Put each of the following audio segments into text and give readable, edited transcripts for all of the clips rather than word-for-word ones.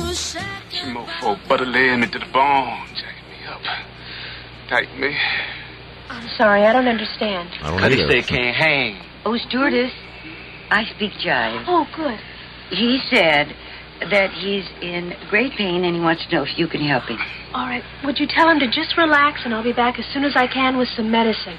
Some mofo butter laying me to the bone, jacking me up. Tight me. I'm sorry, I don't understand. How do you say can't hang? Oh, stewardess, I speak jive. Oh, good. He said that he's in great pain and he wants to know if you can help him. All right, would you tell him to just relax and I'll be back as soon as I can with some medicine.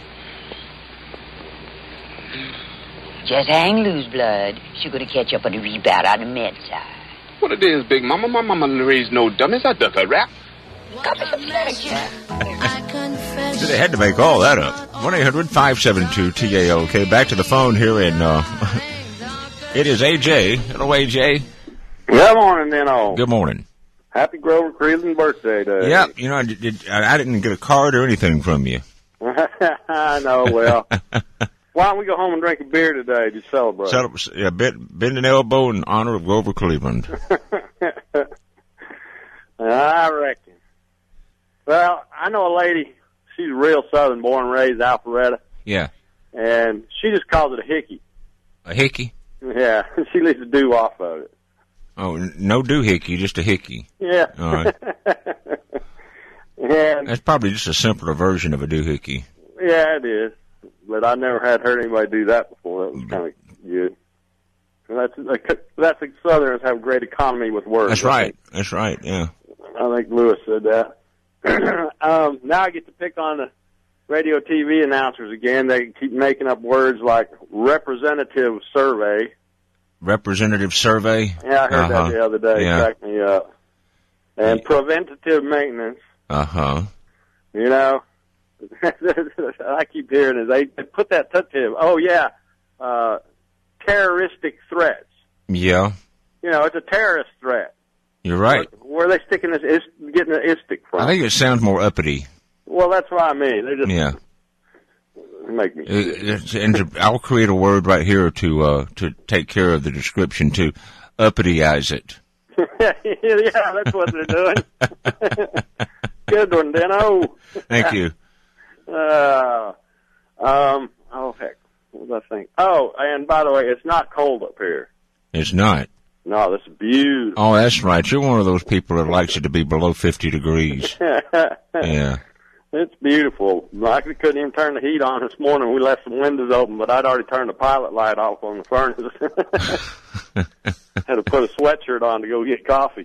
Just hang loose, blood. She's going to catch up on the rebound on the med side. What it is, Big Mama? My mama didn't raise no dummies. I duck a rap. Come with some snacks, Jack. They had to make all that up. 1-800-572-TALK. Back to the phone here in, it is AJ. Hello, AJ. Good morning, then, Good morning. Happy Grover Cleveland birthday day. Yeah, you know, I didn't get a card or anything from you. I know, well. Why don't we go home and drink a beer today to celebrate? Bend an elbow in honor of Grover Cleveland. I reckon. Well, I know a lady, she's real southern, born and raised Alpharetta. Yeah. And she just calls it a hickey. A hickey? Yeah, she leaves the dew off of it. Oh, no doohickey, just a hickey. Yeah. All right. And that's probably just a simpler version of a doohickey. Yeah, it is. But I never had heard anybody do that before. That was kind of good. And that's like Southerners have great economy with words. That's right. That's right, yeah. I think Lewis said that. Now I get to pick on the radio TV announcers again. They keep making up words like representative survey. Representative survey? Yeah, I heard that the other day. Yeah. It cracked me up. And preventative maintenance. Uh-huh. You know, I keep hearing is they put that touch in. Oh, yeah, terroristic threats. Yeah. You know, it's a terrorist threat. You're right. Where are they sticking this, getting the istic from? I think it sounds more uppity. Well, that's what I mean. They just make me. I'll create a word right here to take care of the description, to uppityize it. Yeah, that's what they're doing. Good one, Dino. Thank you. Oh, heck. What was I think? Oh, and by the way, it's not cold up here. It's not. No, this is beautiful. Oh, that's right. You're one of those people that likes it to be below 50 degrees. Yeah. It's beautiful. I couldn't even turn the heat on this morning. We left some windows open, but I'd already turned the pilot light off on the furnace. Had to put a sweatshirt on to go get coffee.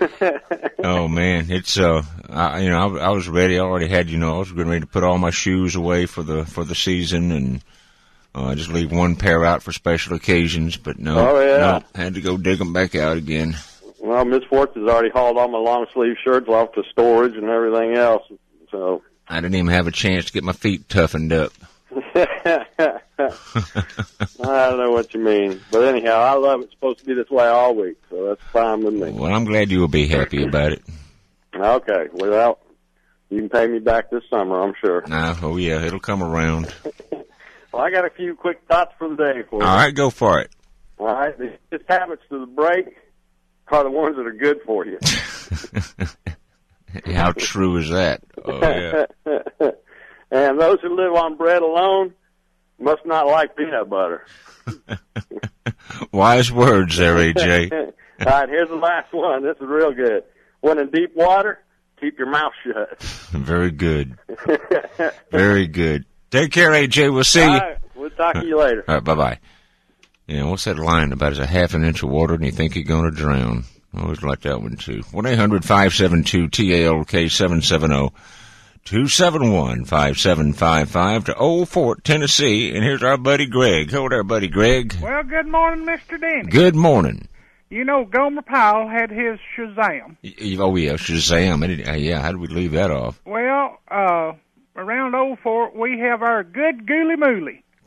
Oh man, it's I was ready. I already had, I was getting ready to put all my shoes away for the season, and just leave one pair out for special occasions. But no, had to go dig them back out again. Well, Miss Fortune's already hauled all my long sleeve shirts off to storage and everything else. So I didn't even have a chance to get my feet toughened up. I don't know what you mean. But anyhow, I love it. It's supposed to be this way all week, so that's fine with me. Well, I'm glad you will be happy about it. Okay. Well, you can pay me back this summer, I'm sure. Oh, yeah, it'll come around. Well, I got a few quick thoughts for the day for you. All right, go for it. All right. The biggest habits to the break are the ones that are good for you. How true is that? Oh, yeah. And those who live on bread alone must not like peanut butter. Wise words there, AJ. All right, here's the last one. This is real good. When in deep water, keep your mouth shut. Very good. Very good. Take care, AJ. We'll see you. All right, we'll talk to you later. All right, bye-bye. Yeah, what's that line about? Is a half an inch of water and you think you're going to drown? I always like that one, too. 1-800-572-TALK 770-271-5755 to Old Fort, Tennessee. And here's our buddy Greg. Hello there, buddy Greg. Well, good morning, Mr. Denny. Good morning. You know, Gomer Pyle had his Shazam. Oh, yeah, Shazam. Yeah, how did we leave that off? Well, around Old Fort, we have our good Gooly Mooly.